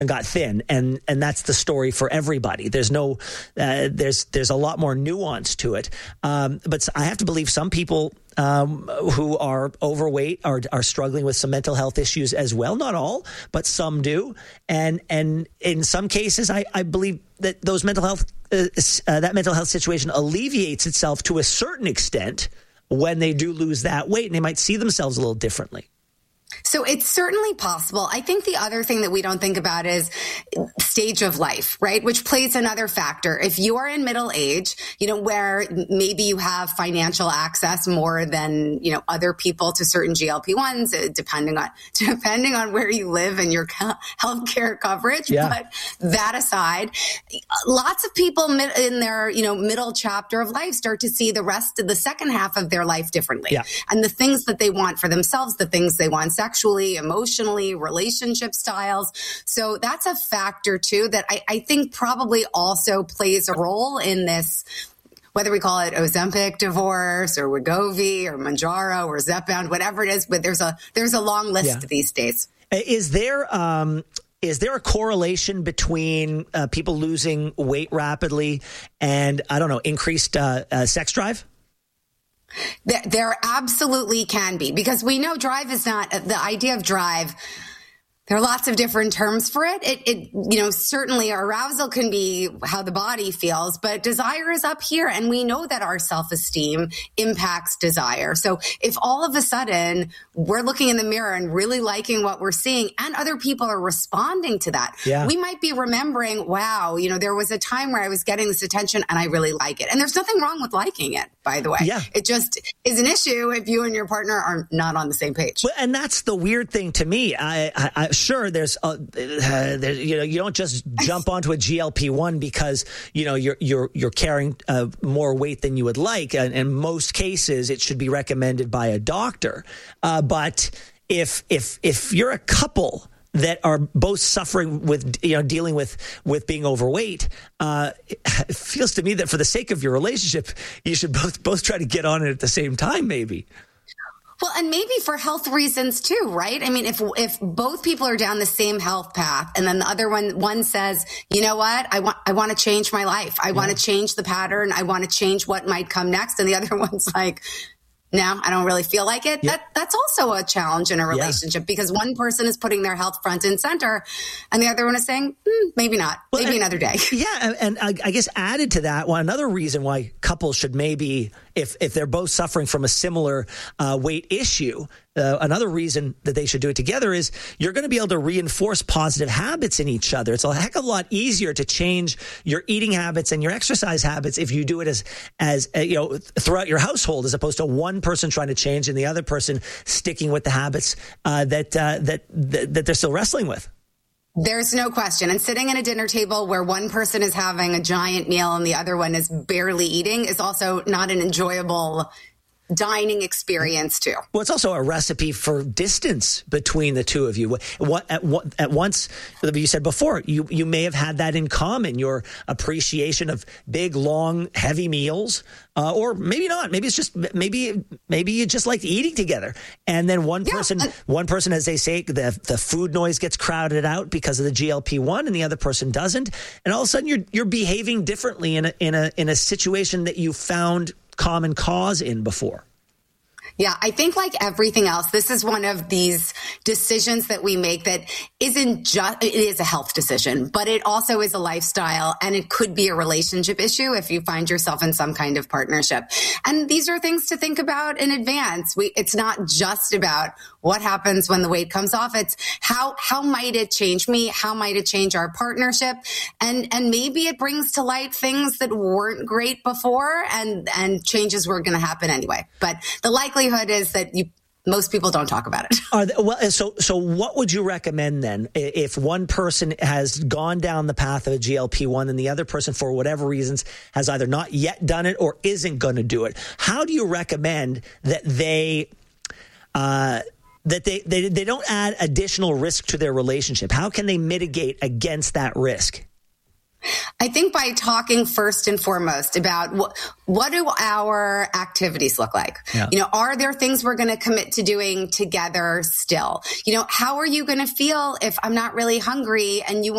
and got thin, and that's the story for everybody. There's no there's a lot more nuance to it, but I have to believe some people who are overweight are struggling with some mental health issues as well. Not all, but some do, and in some cases I believe that those mental health that mental health situation alleviates itself to a certain extent when they do lose that weight, and they might see themselves a little differently. So it's certainly possible. I think the other thing that we don't think about is stage of life, right? Which plays another factor. If you are in middle age, where maybe you have financial access more than, other people to certain GLP-1s, depending on where you live and your healthcare coverage. Yeah. But that aside, lots of people in their, middle chapter of life start to see the rest of the second half of their life differently. Yeah. And the things that they want for themselves, the things they want sexually, emotionally, relationship styles. So that's a factor too that I think probably also plays a role in this, whether we call it Ozempic divorce or Wegovy or Mounjaro or Zepbound, whatever it is, but there's a long list these days. Is there a correlation between people losing weight rapidly and, increased sex drive? There absolutely can be, because we know drive is not the idea of drive. There are lots of different terms for it. It certainly arousal can be how the body feels, but desire is up here. And we know that our self-esteem impacts desire. So if all of a sudden we're looking in the mirror and really liking what we're seeing and other people are responding to that, we might be remembering, wow, there was a time where I was getting this attention and I really like it. And there's nothing wrong with liking it, by the way. Yeah. It just is an issue if you and your partner are not on the same page. Well, and that's the weird thing to me. Sure, there's you don't just jump onto a GLP-1 because you're carrying more weight than you would like. And in most cases, it should be recommended by a doctor. But if you're a couple that are both suffering with dealing with being overweight, it feels to me that for the sake of your relationship, you should both try to get on it at the same time, maybe. Well, and maybe for health reasons too, right? I mean, if both people are down the same health path and then the other one says, you know what, I want to change my life. I want to change the pattern. I want to change what might come next. And the other one's like, no, I don't really feel like it. Yeah. That's also a challenge in a relationship because one person is putting their health front and center and the other one is saying, maybe not, maybe another day. Yeah. And I guess added to that, another reason why couples should maybe, if they're both suffering from a similar weight issue, another reason that they should do it together is you're going to be able to reinforce positive habits in each other. It's a heck of a lot easier to change your eating habits and your exercise habits if you do it as throughout your household, as opposed to one person trying to change and the other person sticking with the habits that they're still wrestling with. There's no question. And sitting at a dinner table where one person is having a giant meal and the other one is barely eating is also not an enjoyable dining experience too. Well, it's also a recipe for distance between the two of you. At once, you said before, you may have had that in common, your appreciation of big, long, heavy meals, or maybe not. Maybe it's just maybe you just like eating together. And then one person, as they say, the food noise gets crowded out because of the GLP-1, and the other person doesn't. And all of a sudden, you're behaving differently in a situation that you found common cause in before. Yeah, I think like everything else, this is one of these decisions that we make that isn't just, it is a health decision, but it also is a lifestyle and it could be a relationship issue if you find yourself in some kind of partnership. And these are things to think about in advance. It's not just about what happens when the weight comes off. It's how might it change me? How might it change our partnership? And maybe it brings to light things that weren't great before and changes were going to happen anyway. But the likelihood is that most people don't talk about it. So what would you recommend then if one person has gone down the path of a GLP-1 and the other person, for whatever reasons, has either not yet done it or isn't going to do it? How do you recommend that they don't add additional risk to their relationship? How can they mitigate against that risk? I think by talking first and foremost about what do our activities look like? Yeah. Are there things we're going to commit to doing together still? How are you going to feel if I'm not really hungry and you